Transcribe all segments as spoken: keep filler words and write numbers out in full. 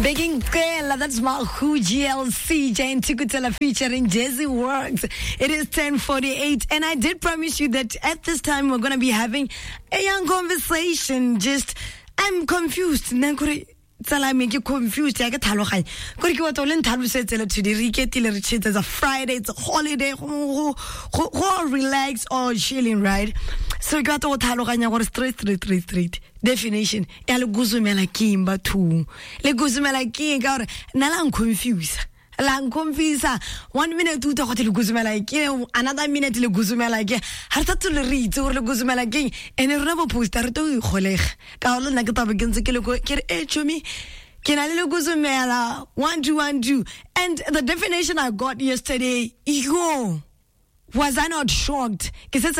Begging Kela, that's Mahu G L C, Jane Tikutela featuring Jazzy Works. It is ten forty-eight, and I did promise you that at this time we're going to be having a young conversation. Just, I'm confused. Tsala me ke confused ya ke thaloganya gore ke batla le nthalosetsela today re iketile re chitsa, it's a Friday, it's a holiday, go go relax or chilling, right? So ke batla go thaloganya gore straight straight straight straight definition ya le guzumela king ba two le guzumela king ka gore nala ng confuse lang confuse one minute tu ta go le guzumela king, another minute le guzumela king ha tsa tlo re itse gore le guzumela king ene re bo poster re to ikgolega ka gore nna ke tabe ke ntse ke le ke re e chomi ke na le guzumela one two one two, and the definition I got yesterday, yo, was I not shocked?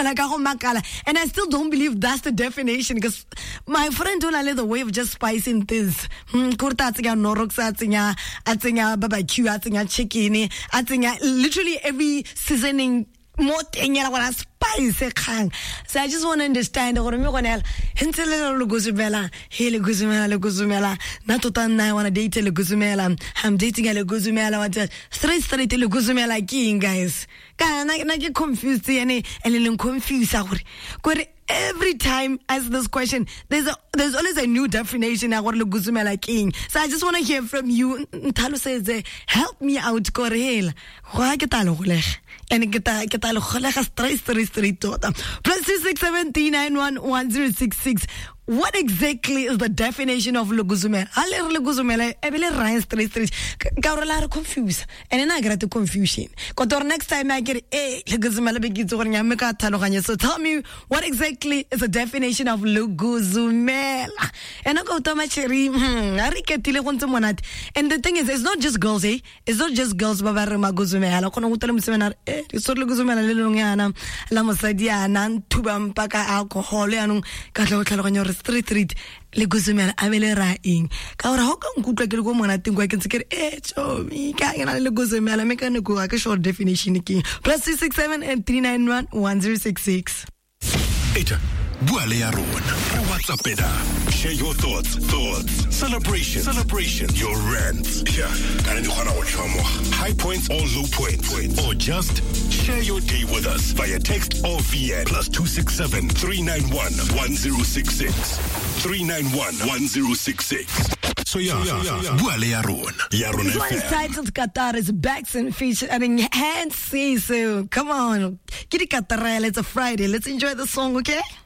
And I still don't believe that's the definition, because my friend don't know the way of just spicing things. Kurta atinga norok sa atinga atinga barbecue atinga chicken atinga literally every seasoning more thing ya what spice kang. So I just want to understand gore me gona hentse le lo guzumela he le guzumela le guzumela na tota nna I want to date le guzumela, I'm dating le guzumela what straight straight le guzumela king, guys ka na na ke confused ene and le confused gore gore every time I ask this question, there's a, there's always a new definition of what le guzumela king. So I just want to hear from you. Ntalo says, help me out, Korel. Wa ke talo go lega. And ke ta ke talo go lega straight straight straight tota. Plus two six seven three nine one one zero six six. What exactly is the definition of le guzumela? Ale le guzumela e bele rhyme straight straight. Ka re la re confuse. And then I get the confusion. Kotor next time I get eh le guzumela be ke tsogore nya me ka thaloganya. So tell me what exactly is the definition of le guzumela? And I go to my cherry. Hmm, ari ketile go ntse monate. And the thing is, it's not just girls, eh? It's not just girls ba ba re ma guzumela. Kona go tele mosebana eh so le guzumela le longana la mosadi ana nthuba mpaka alcohol yanong ka tla go tlhaloganya re street street le guzumela a bele ra eng ka gore ha ka nkutlwa ke le go mona teng kwa ke ntse ke re eh chomi ka ke na le guzumela me ka ne go ka short definition ke plus six six seven and three nine one one zero six six. Eta buale ya rona re WhatsApp eda, share your thoughts thoughts celebration celebration your rants, yeah, kana di khona go tshwamo high points or low points, or just share your day with us via text or via plus two six seven three nine one one zero six six three nine one one zero six six. So yeah, buale ya rona ya rona. This one is titled Qatar is backs and featuring Hansi. So come on, get it Qatar, it's a Friday, let's enjoy the song, okay?